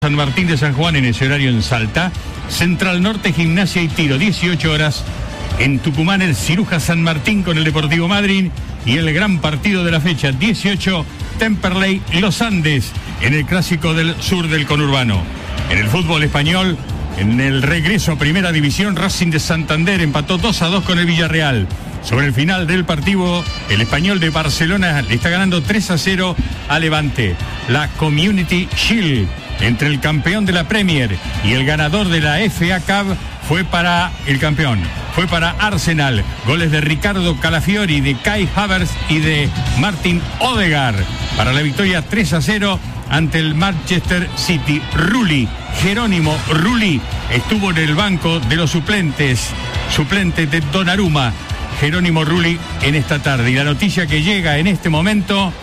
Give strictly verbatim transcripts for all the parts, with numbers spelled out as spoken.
San Martín de San Juan en ese horario en Salta. Central Norte, Gimnasia y Tiro, dieciocho horas. En Tucumán, el Ciruja San Martín con el Deportivo Madryn. Y el gran partido de la fecha, dieciocho, Temperley y Los Andes, en el Clásico del Sur del Conurbano. En el fútbol español, en el regreso a Primera División, Racing de Santander empató dos a dos con el Villarreal. Sobre el final del partido, el Español de Barcelona le está ganando tres a cero a Levante. La Community Shield entre el campeón de la Premier y el ganador de la F A Cup fue para el campeón, fue para Arsenal. Goles de Ricardo Calafiori, de Kai Havertz y de Martin Odegaard para la victoria tres a cero ante el Manchester City. Rulli, Jerónimo Rulli, estuvo en el banco de los suplentes, suplente de Donnarumma, Jerónimo Rulli en esta tarde. Y la noticia que llega en este momento: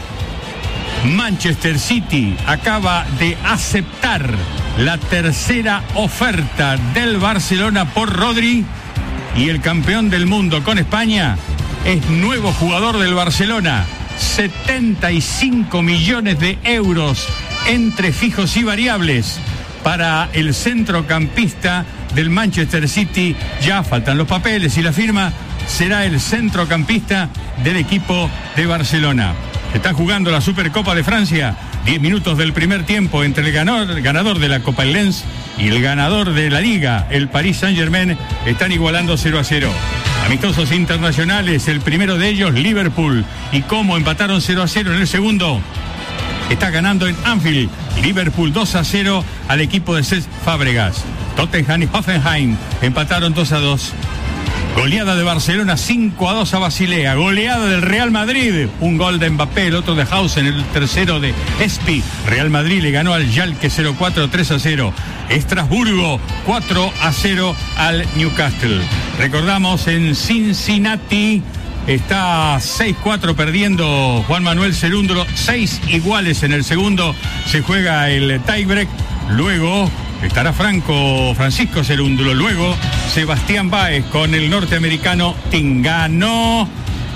Manchester City acaba de aceptar la tercera oferta del Barcelona por Rodri, y el campeón del mundo con España es nuevo jugador del Barcelona. setenta y cinco millones de euros entre fijos y variables para el centrocampista del Manchester City. Ya faltan los papeles y la firma. Será el centrocampista del equipo de Barcelona. Está jugando la Supercopa de Francia. diez minutos del primer tiempo entre el ganador, el ganador de la Copa del Lens y el ganador de la Liga, el Paris Saint-Germain. Están igualando cero a cero. Amistosos internacionales, el primero de ellos, Liverpool. Y cómo empataron cero a cero en el segundo. Está ganando en Anfield, Liverpool dos a cero al equipo de Cesc Fábregas. Tottenham y Hoffenheim empataron dos a dos. Goleada de Barcelona cinco a dos a Basilea. Goleada del Real Madrid. Un gol de Mbappé, el otro de Hausen, el tercero de Espi. Real Madrid le ganó al Schalke cero cuatro, tres a cero. Estrasburgo cuatro a cero al Newcastle. Recordamos, en Cincinnati está seis cuatro perdiendo Juan Manuel Cerúndolo. Seis iguales en el segundo. Se juega el tiebreak. Luego estará Franco Francisco Cerúndolo. Luego Sebastián Báez con el norteamericano Tim. Ganó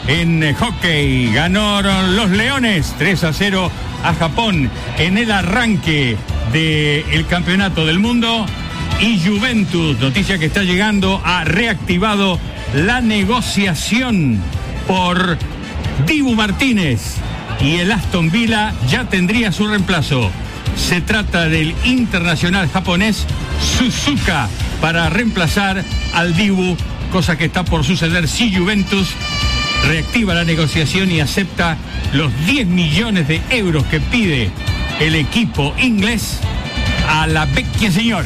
en hockey, ganaron los Leones tres a cero a Japón en el arranque del campeonato del mundo. Y Juventus, noticia que está llegando, ha reactivado la negociación por Dibu Martínez, y el Aston Villa ya tendría su reemplazo. Se trata del internacional japonés Suzuka para reemplazar al Dibu, cosa que está por suceder si Juventus reactiva la negociación y acepta los diez millones de euros que pide el equipo inglés a la vecchia señora.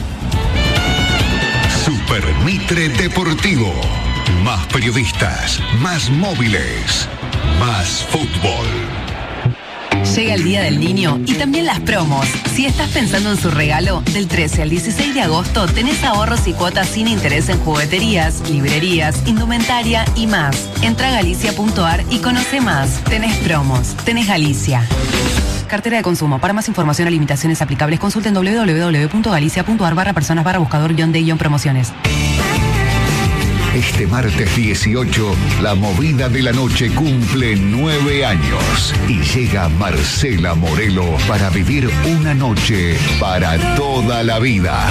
Super Mitre Deportivo. Más periodistas, más móviles, más fútbol. Llega el Día del Niño y también las promos. Si estás pensando en su regalo, del trece al dieciséis de agosto tenés ahorros y cuotas sin interés en jugueterías, librerías, indumentaria y más. Entra a galicia punto ar y conoce más. Tenés promos, tenés Galicia. Cartera de consumo. Para más información o limitaciones aplicables, consulten doble u doble u doble u punto galicia punto ar barra personas barra buscador guión de guión promociones. Este martes dieciocho, la movida de la noche cumple nueve años y llega Marcela Morelo para vivir una noche para toda la vida.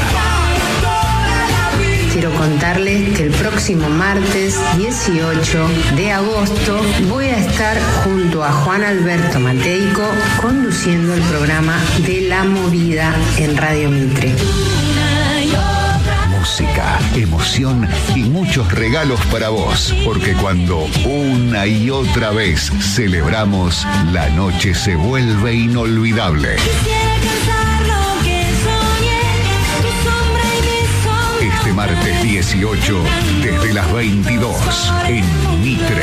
Quiero contarles que el próximo martes dieciocho de agosto voy a estar junto a Juan Alberto Mateico conduciendo el programa de La Movida en Radio Mitre. Música, emoción y muchos regalos para vos, porque cuando una y otra vez celebramos, la noche se vuelve inolvidable. Este martes dieciocho, desde las veintidós, en Mitre.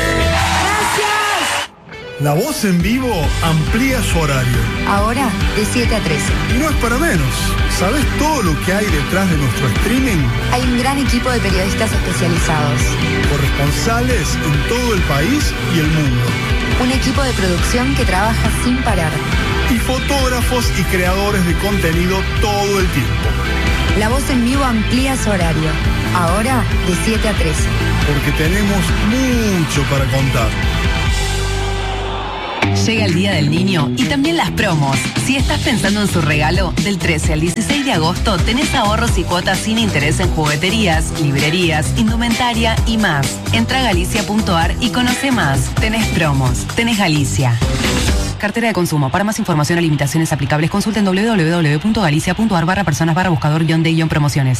La Voz en Vivo amplía su horario. Ahora de siete a trece. Y no es para menos. ¿Sabes todo lo que hay detrás de nuestro streaming? Hay un gran equipo de periodistas especializados. Corresponsales en todo el país y el mundo. Un equipo de producción que trabaja sin parar. Y fotógrafos y creadores de contenido todo el tiempo. La Voz en Vivo amplía su horario. Ahora de siete a trece. Porque tenemos mucho para contar. Llega el Día del Niño y también las promos. Si estás pensando en su regalo, del trece al dieciséis de agosto tenés ahorros y cuotas sin interés en jugueterías, librerías, indumentaria y más. Entra a galicia punto ar y conoce más. Tenés promos. Tenés Galicia. Cartera de consumo. Para más información o limitaciones aplicables, consulten doble u doble u doble u punto galicia punto ar barra personas barra buscador guión de guión promociones.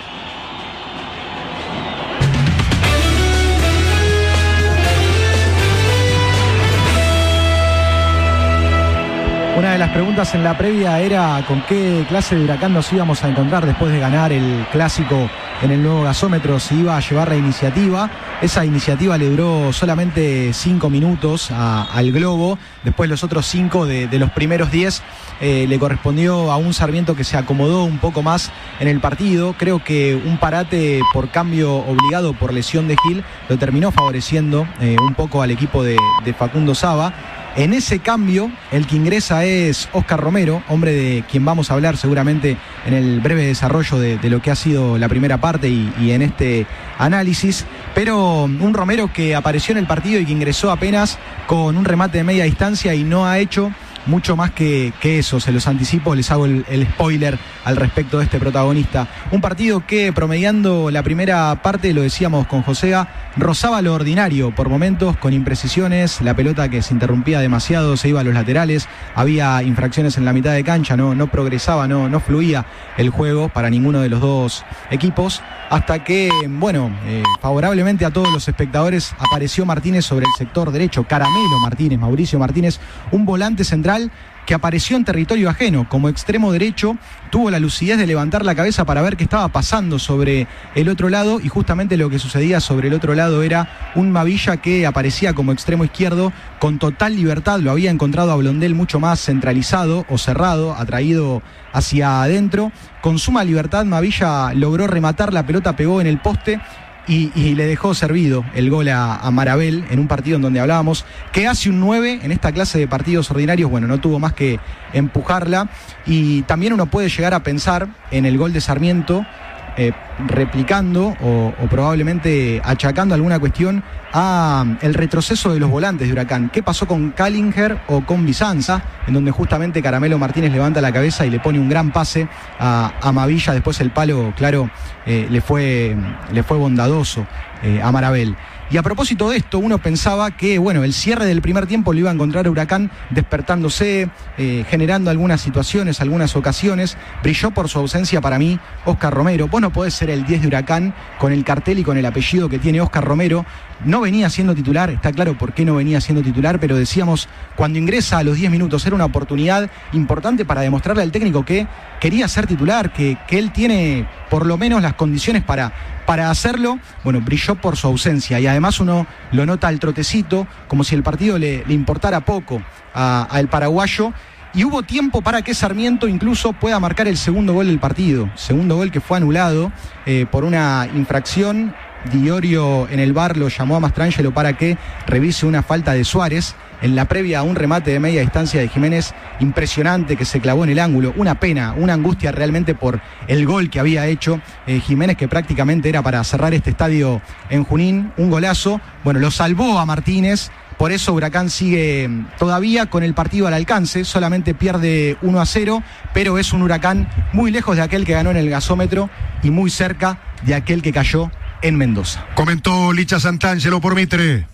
Una de las preguntas en la previa era con qué clase de Huracán nos íbamos a encontrar después de ganar el clásico en el nuevo gasómetro, si iba a llevar la iniciativa. Esa iniciativa le duró solamente cinco minutos a, al Globo. Después los otros cinco de, de los primeros diez eh, le correspondió a un Sarmiento que se acomodó un poco más en el partido. Creo que un parate por cambio obligado por lesión de Gil lo terminó favoreciendo eh, un poco al equipo de, de Facundo Saba. En ese cambio, el que ingresa es Oscar Romero, hombre de quien vamos a hablar seguramente en el breve desarrollo de, de lo que ha sido la primera parte y, y en este análisis. Pero un Romero que apareció en el partido y que ingresó apenas con un remate de media distancia y no ha hecho mucho más que, que eso. Se los anticipo, les hago el, el spoiler al respecto de este protagonista. Un partido que, promediando la primera parte, lo decíamos con José, rozaba lo ordinario por momentos, con imprecisiones, la pelota que se interrumpía demasiado, se iba a los laterales, había infracciones en la mitad de cancha, no, no progresaba, no, no fluía el juego para ninguno de los dos equipos, hasta que, bueno, eh, favorablemente a todos los espectadores apareció Martínez sobre el sector derecho, Caramelo Martínez, Mauricio Martínez, un volante central que apareció en territorio ajeno como extremo derecho, tuvo la lucidez de levantar la cabeza para ver qué estaba pasando sobre el otro lado, y justamente lo que sucedía sobre el otro lado era un Mavilla que aparecía como extremo izquierdo con total libertad. Lo había encontrado a Blondel mucho más centralizado o cerrado, atraído hacia adentro. Con suma libertad Mavilla logró rematar, la pelota pegó en el poste Y, y le dejó servido el gol a, a Marabel en un partido en donde hablábamos que hace un nueve en esta clase de partidos ordinarios. Bueno, no tuvo más que empujarla, y también uno puede llegar a pensar en el gol de Sarmiento eh, replicando o, o probablemente achacando alguna cuestión a el retroceso de los volantes de Huracán. ¿Qué pasó con Callinger o con Bizanza? En donde justamente Caramelo Martínez levanta la cabeza y le pone un gran pase a, a Mavilla. Después el palo, claro, eh, le fue, le fue bondadoso eh, a Marabel. Y a propósito de esto, uno pensaba que, bueno, el cierre del primer tiempo lo iba a encontrar a Huracán despertándose, eh, generando algunas situaciones, algunas ocasiones. Brilló por su ausencia para mí Oscar Romero. Vos no podés ser el diez de Huracán con el cartel y con el apellido que tiene Oscar Romero. No venía siendo titular, está claro por qué no venía siendo titular, pero decíamos, cuando ingresa a los diez minutos era una oportunidad importante para demostrarle al técnico que quería ser titular, que, que él tiene por lo menos las condiciones para, para hacerlo. Bueno, brilló por su ausencia, y además uno lo nota al trotecito, como si el partido le, le importara poco al paraguayo. Y hubo tiempo para que Sarmiento incluso pueda marcar el segundo gol del partido, segundo gol que fue anulado eh, por una infracción. Diorio en el V A R lo llamó a Mastrangelo para que revise una falta de Suárez en la previa a un remate de media distancia de Jiménez impresionante que se clavó en el ángulo. Una pena, una angustia realmente por el gol que había hecho eh, Jiménez, que prácticamente era para cerrar este estadio en Junín. Un golazo, bueno, lo salvó a Martínez. Por eso Huracán sigue todavía con el partido al alcance, solamente pierde uno a cero, pero es un Huracán muy lejos de aquel que ganó en el gasómetro y muy cerca de aquel que cayó en Mendoza. Comentó Licha Santangelo por Mitre.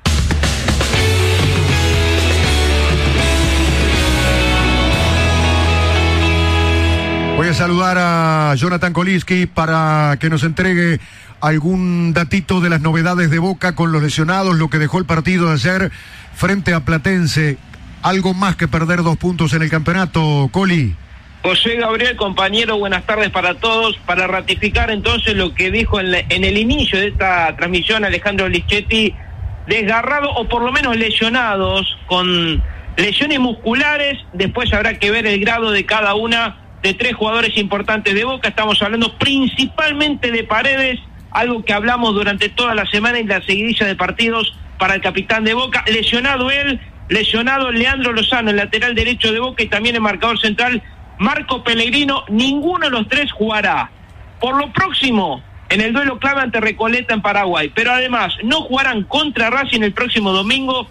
Voy a saludar a Jonathan Koliski para que nos entregue algún datito de las novedades de Boca con los lesionados, lo que dejó el partido de ayer frente a Platense. Algo más que perder dos puntos en el campeonato, Coli. José Gabriel, compañero, buenas tardes para todos. Para ratificar entonces lo que dijo en, la, en el inicio de esta transmisión Alejandro Lichetti, desgarrado o por lo menos lesionados, con lesiones musculares. Después habrá que ver el grado de cada una de tres jugadores importantes de Boca. Estamos hablando principalmente de Paredes, algo que hablamos durante toda la semana en la seguidilla de partidos para el capitán de Boca. Lesionado él, lesionado Leandro Lozano, el lateral derecho de Boca, y también el marcador central Marco Pellegrino. Ninguno de los tres jugará. Por lo próximo, en el duelo clave ante Recoleta en Paraguay, pero además no jugarán contra Racing el próximo domingo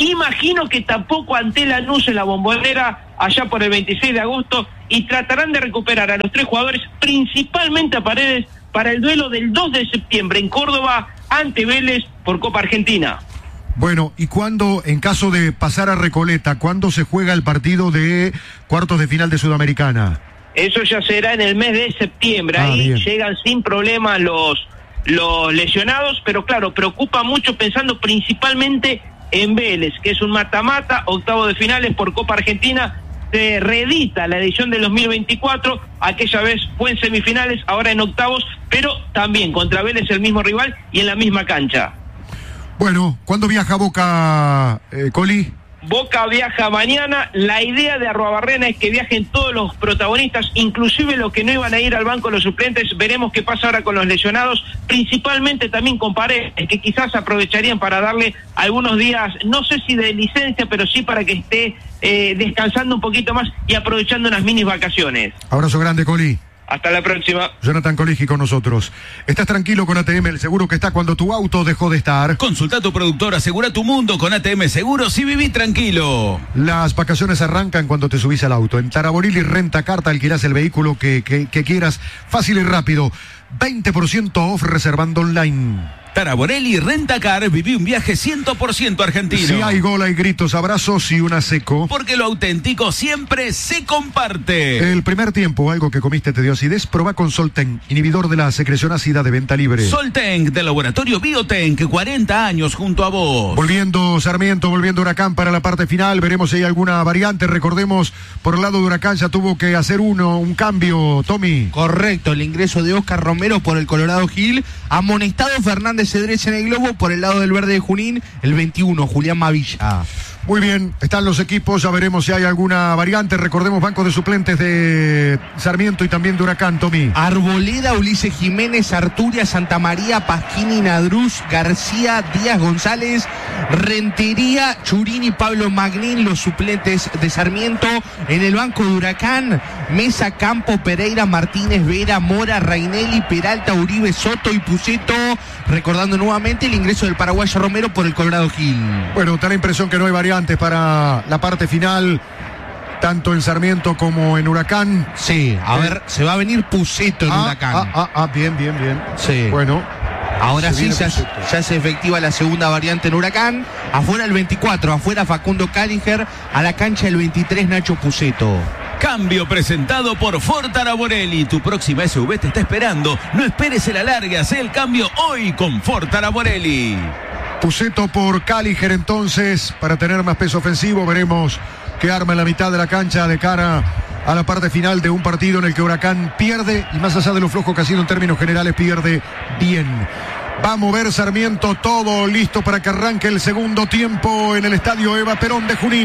Imagino que tampoco ante Lanús en la Bombonera allá por el veintiséis de agosto, y tratarán de recuperar a los tres jugadores, principalmente a Paredes, para el duelo del dos de septiembre en Córdoba ante Vélez por Copa Argentina. Bueno, ¿y cuándo, en caso de pasar a Recoleta, cuándo se juega el partido de cuartos de final de Sudamericana? Eso ya será en el mes de septiembre. Ah, Ahí bien. llegan sin problema los, los lesionados, pero claro, preocupa mucho pensando principalmente en Vélez, que es un mata-mata, octavo de finales por Copa Argentina. Se reedita la edición del dos mil veinticuatro, aquella vez fue en semifinales, ahora en octavos, pero también contra Vélez, el mismo rival y en la misma cancha. Bueno, ¿cuándo viaja Boca, eh, Coli? Boca viaja mañana. La idea de Arruabarrena es que viajen todos los protagonistas, inclusive los que no iban a ir al banco, los suplentes. Veremos qué pasa ahora con los lesionados, principalmente también con Paredes, que quizás aprovecharían para darle algunos días, no sé si de licencia, pero sí para que esté eh, descansando un poquito más y aprovechando unas mini vacaciones. Abrazo grande, Coli. Hasta la próxima. Jonathan Coligi con nosotros. ¿Estás tranquilo con A T M? El seguro que está cuando tu auto dejó de estar. Consulta a tu productor, asegura tu mundo con A T M Seguros y viví tranquilo. Las vacaciones arrancan cuando te subís al auto. En Taraborelli Renta Carta alquilás el vehículo que, que, que quieras, fácil y rápido. veinte por ciento off reservando online. Taraborelli Rentacar, viví un viaje cien por ciento argentino. Si hay gol, hay gritos, abrazos y una seco. Porque lo auténtico siempre se comparte. El primer tiempo, algo que comiste te dio acidez, probá con Solten, inhibidor de la secreción ácida de venta libre. Soltenc, del laboratorio Biotenc, cuarenta años junto a vos. Volviendo Sarmiento, volviendo Huracán para la parte final, veremos si hay alguna variante. Recordemos, por el lado de Huracán ya tuvo que hacer uno, un cambio, Tommy. Correcto, el ingreso de Oscar Romero por el Colorado Gil, amonestado Fernández Cedrés en el globo, por el lado del verde de Junín, el veintiuno, Julián Mavilla. Muy bien, están los equipos, ya veremos si hay alguna variante. Recordemos banco de suplentes de Sarmiento y también de Huracán, Tommy. Arboleda, Ulises Jiménez, Arturia, Santa María, Pasquini, Nadruz, García, Díaz González, Rentería, Churini, Pablo Magnín, los suplentes de Sarmiento. En el banco de Huracán, Mesa, Campo, Pereira, Martínez, Vera, Mora, Rainelli, Peralta, Uribe, Soto y Puceto. Recordando nuevamente el ingreso del paraguayo Romero por el Colorado Gil. Bueno, da la impresión que no hay variantes para la parte final, tanto en Sarmiento como en Huracán. Sí, a eh. ver, se va a venir Puceto en ah, Huracán. Ah, ah, ah, bien, bien, bien. Sí. Bueno. Ahora sí, ya, Puceto. ya es efectiva la segunda variante en Huracán. Afuera el veinticuatro, afuera Facundo Cáliger, a la cancha el veintitrés, Nacho Puceto. Cambio presentado por Ford Taraborelli. Tu próxima S U V te está esperando. No esperes el alargue, haz el cambio hoy con Ford Taraborelli. Puceto por Cáliger entonces, para tener más peso ofensivo. Veremos qué arma en la mitad de la cancha de cara a la parte final de un partido en el que Huracán pierde, y más allá de lo flojo que ha sido en términos generales, pierde bien. Va a mover Sarmiento, todo listo para que arranque el segundo tiempo en el estadio Eva Perón de Junín.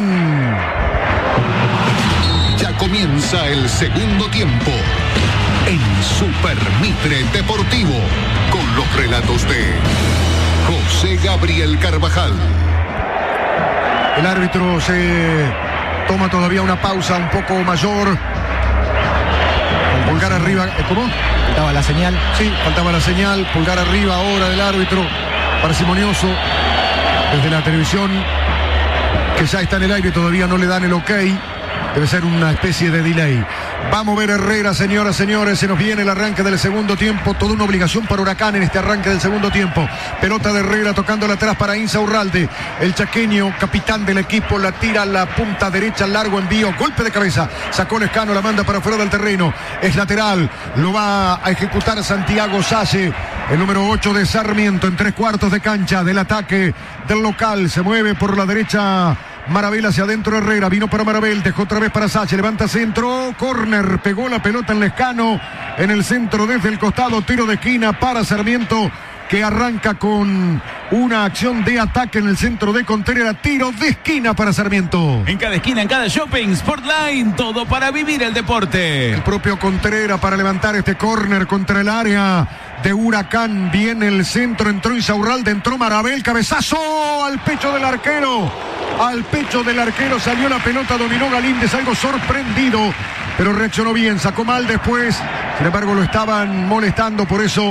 Ya comienza el segundo tiempo en Super Mitre Deportivo, con los relatos de José Gabriel Carvajal. El árbitro se toma todavía una pausa un poco mayor. Pulgar arriba, ¿cómo? Faltaba la señal. Sí, faltaba la señal. Pulgar arriba ahora del árbitro, parsimonioso, desde la televisión, que ya está en el aire, todavía no le dan el ok. Debe ser una especie de delay. Va a mover Herrera, señoras, señores. Se nos viene el arranque del segundo tiempo. Toda una obligación para Huracán en este arranque del segundo tiempo. Pelota de Herrera tocándola atrás para Insaurralde. El chaqueño, capitán del equipo, la tira a la punta derecha, largo envío. Golpe de cabeza. Sacó Lescano, la manda para fuera del terreno. Es lateral. Lo va a ejecutar Santiago Salle, el número ocho de Sarmiento, en tres cuartos de cancha del ataque del local. Se mueve por la derecha Marabel, hacia adentro Herrera, vino para Marabel, dejó otra vez para Sache, levanta centro, córner, pegó la pelota en Lescano, en el centro desde el costado, tiro de esquina para Sarmiento, que arranca con una acción de ataque en el centro de Contreras, tiro de esquina para Sarmiento. En cada esquina, en cada shopping, Sportline, todo para vivir el deporte. El propio Contreras para levantar este córner contra el área de Huracán. Viene el centro, entró Insaurralde, entró Marabel, cabezazo al pecho del arquero. Al pecho del arquero salió la pelota, dominó Galíndez, algo sorprendido, pero reaccionó bien, sacó mal después. Sin embargo, lo estaban molestando, por eso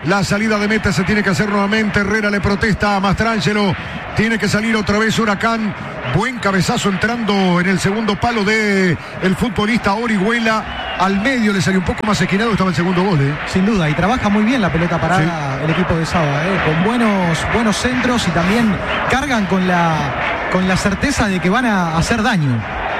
La salida de meta se tiene que hacer nuevamente. Herrera le protesta a Mastrangelo. Tiene que salir otra vez Huracán. Buen cabezazo entrando en el segundo palo de el futbolista Orihuela. Al medio le salió un poco más esquinado, estaba el segundo gol. ¿eh? Sin duda, y trabaja muy bien la pelota parada sí. el equipo de Saba, ¿eh? con buenos, buenos centros y también cargan con la, con la certeza de que van a hacer daño.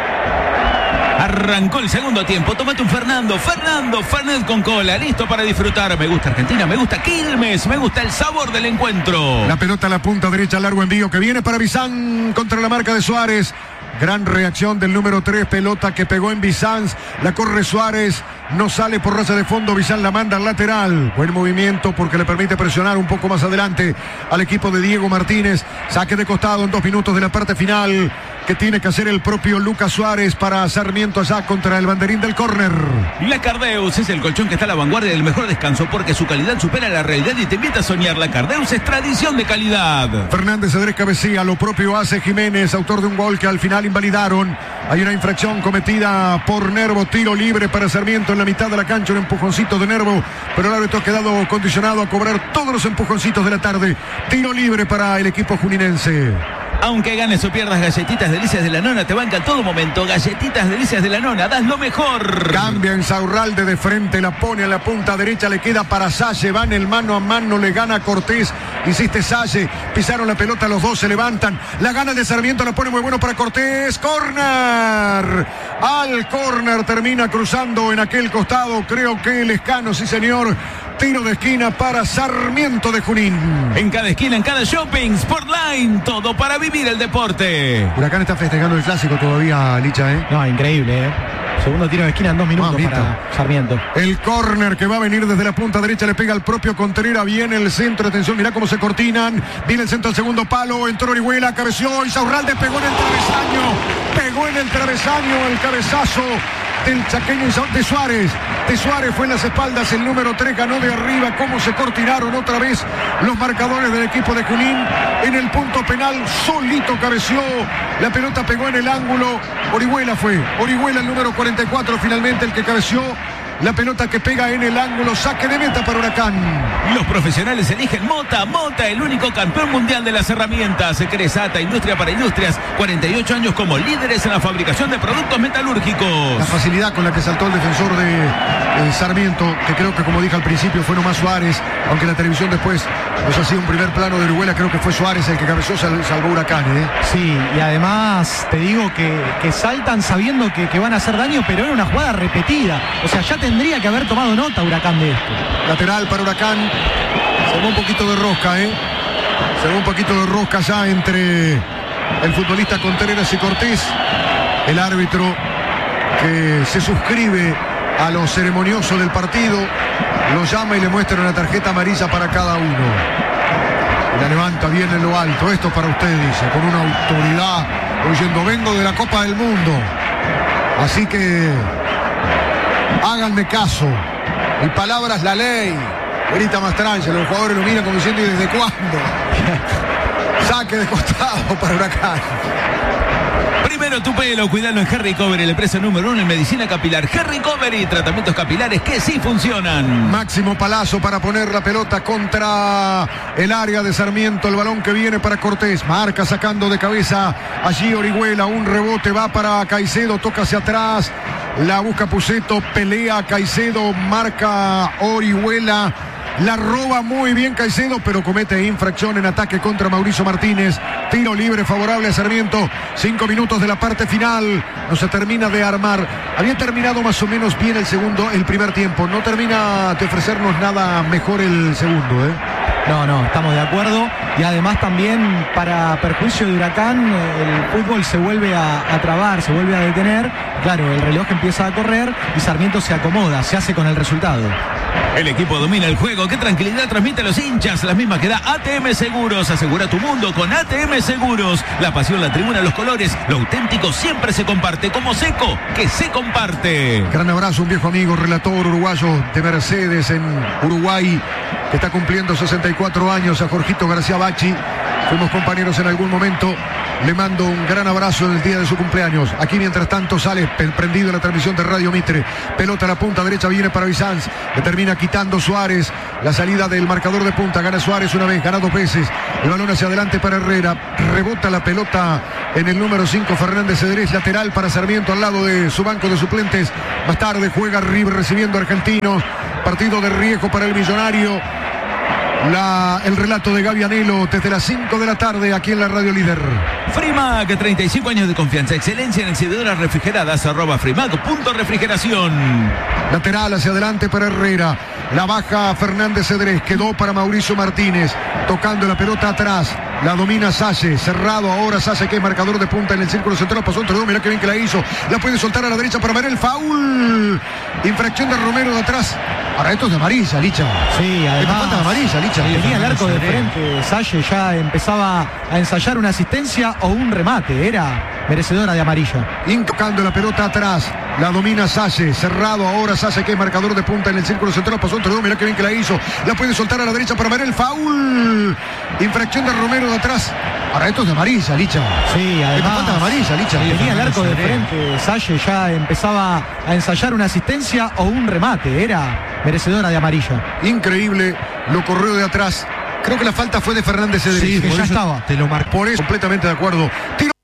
Arrancó el segundo tiempo, tómate un Fernando, Fernando, Fernet con cola, listo para disfrutar. Me gusta Argentina, me gusta Quilmes, me gusta el sabor del encuentro. La pelota a la punta derecha, largo envío que viene para Bizán contra la marca de Suárez. Gran reacción del número tres, pelota que pegó en Bizán, la corre Suárez, no sale por raza de fondo, Bizán la manda al lateral. Buen movimiento porque le permite presionar un poco más adelante al equipo de Diego Martínez. Saque de costado en dos minutos de la parte final que tiene que hacer el propio Lucas Suárez para Sarmiento allá contra el banderín del córner. La Cardeus es el colchón que está a la vanguardia del mejor descanso porque su calidad supera la realidad y te invita a soñar. La Cardeus es tradición de calidad. Fernández Cedrés cabecea, lo propio hace Jiménez, autor de un gol que al final invalidaron. Hay una infracción cometida por Nervo, tiro libre para Sarmiento en la mitad de la cancha, un empujoncito de Nervo, pero el árbitro ha quedado condicionado a cobrar todos los empujoncitos de la tarde. Tiro libre para el equipo juninense. Aunque ganes o pierdas, Galletitas Delicias de la Nona te banca en todo momento. Galletitas Delicias de la Nona, das lo mejor. Cambia en Saurralde de frente, la pone a la punta derecha, le queda para Salle, van el mano a mano, le gana Cortés, insiste Salle, pisaron la pelota, los dos se levantan, la gana de Sarmiento, la pone muy bueno para Cortés, córner, al córner, termina cruzando en aquel costado, creo que el Escano, sí señor. Tiro de esquina para Sarmiento de Junín. En cada esquina, en cada shopping, Sportline, todo para vivir el deporte. Huracán está festejando el clásico todavía, Licha, ¿eh? No, increíble, ¿eh? Segundo tiro de esquina en dos minutos Mamita. para Sarmiento. El córner que va a venir desde la punta derecha, le pega al propio Contreras, viene el centro, atención, mirá cómo se cortinan, viene el centro al segundo palo, entró Orihuela, cabeció, y Saurralde pegó en el travesaño, pegó en el travesaño, el cabezazo del chaqueño de Suárez. De Suárez fue en las espaldas, el número tres ganó de arriba. Cómo se cortinaron otra vez los marcadores del equipo de Junín. En el punto penal, solito cabeció. La pelota pegó en el ángulo. Orihuela fue. Orihuela, el número cuarenta y cuatro, finalmente el que cabeció. La pelota que pega en el ángulo, saque de meta para Huracán. Los profesionales eligen Mota, Mota, el único campeón mundial de las herramientas. Cresata, Industria para Industrias, cuarenta y ocho años como líderes en la fabricación de productos metalúrgicos. La facilidad con la que saltó el defensor de eh, Sarmiento, que creo que como dije al principio fue nomás Suárez, aunque la televisión después nos hacía un primer plano de Orihuela, creo que fue Suárez el que cabezó, sal, salvó Huracán. ¿eh? Sí, y además te digo que, que saltan sabiendo que, que van a hacer daño, pero era una jugada repetida. O sea, ya tendría que haber tomado nota Huracán de esto. Lateral para Huracán. Se ve un poquito de rosca, ¿eh? Se ve un poquito de rosca ya entre el futbolista Contreras y Cortés. El árbitro que se suscribe a lo ceremonioso del partido, lo llama y le muestra una tarjeta amarilla para cada uno. Y la levanta bien en lo alto. Esto para usted, dice, con una autoridad, oyendo, vengo de la Copa del Mundo. Así que háganme caso. Mi palabra es la ley. Grita Mastrangelo, los jugadores lo miran como diciendo, ¿y desde cuándo? Saque de costado para Huracán. Primero tu pelo, cuidalo en Harry Recovery, el empresa número uno en medicina capilar. Harry Recovery, tratamientos capilares que sí funcionan. Máximo Palazzo para poner la pelota contra el área de Sarmiento. El balón que viene para Cortés. Marca sacando de cabeza allí Orihuela. Un rebote va para Caicedo, toca hacia atrás. La busca Puceto, pelea Caicedo, marca Orihuela. La roba muy bien Caicedo, pero comete infracción en ataque contra Mauricio Martínez. Tiro libre favorable a Sarmiento. Cinco minutos de la parte final. No se termina de armar. Había terminado más o menos bien el segundo, el primer tiempo. No termina de ofrecernos nada mejor el segundo, ¿eh? No, no, estamos de acuerdo. Y además también para perjuicio de Huracán, el fútbol se vuelve a, a trabar, se vuelve a detener. Claro, el reloj empieza a correr y Sarmiento se acomoda, se hace con el resultado. El equipo domina el juego. Qué tranquilidad transmite a los hinchas. La misma que da A T M Seguros. Asegura tu mundo con A T M Seguros. La pasión, la tribuna, los colores. Lo auténtico siempre se comparte. Como Seco, que se comparte. Gran abrazo, un viejo amigo, relator uruguayo de Mercedes en Uruguay, que está cumpliendo sesenta y cuatro años, a Jorgito García Bachi. Fuimos compañeros en algún momento le mando un gran abrazo en el día de su cumpleaños. Aquí mientras tanto sale prendido la transmisión de Radio Mitre. Pelota a la punta derecha, viene para Bizanz. Le termina quitando Suárez. La salida del marcador de punta. Gana Suárez una vez, gana dos veces. El balón hacia adelante para Herrera. Rebota la pelota en el número cinco, Fernández Cedrés. Lateral para Sarmiento al lado de su banco de suplentes. Más tarde juega River recibiendo a Argentinos. Partido de riesgo para el Millonario. La, el relato de Gaby Anelo desde las cinco de la tarde aquí en la Radio Líder. Frimac, treinta y cinco años de confianza, excelencia en exhibidoras refrigeradas, arroba frimac punto refrigeración. Lateral hacia adelante para Herrera. La baja Fernández Cedrés, quedó para Mauricio Martínez. Tocando la pelota atrás. La domina Salle, cerrado ahora Salle, que es marcador de punta en el círculo central. Pasó entre dos, mirá que bien que la hizo. La puede soltar a la derecha para ver el foul. Infracción de Romero de atrás. Ahora esto es de amarilla, Licha. Sí, además. Falta de amarilla, Licha. Tenía el arco de frente. Salle ya empezaba a ensayar una asistencia o un remate. Era merecedora de amarilla. Tocando la pelota atrás. La domina Salle, cerrado ahora Salle, que es marcador de punta en el círculo central. Pasó entre dos, mirá que bien que la hizo. La puede soltar a la derecha para ver el foul. Infracción de Romero de atrás. Ahora esto es de amarilla, Licha. Sí, además. Falta de amarilla, Licha. Tenía el arco de frente. Salle ya empezaba a ensayar una asistencia o un remate. Era merecedora de amarilla. Increíble, lo corrió de atrás. Creo que la falta fue de Fernández Cedrés. Sí, que ya estaba. Te lo marcó. Por eso, completamente de acuerdo. Tiro.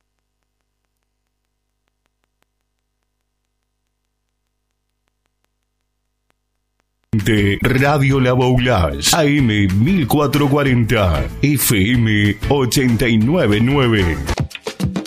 De Radio La Boulage, A M mil cuatrocientos cuarenta, F M ochenta y nueve punto nueve.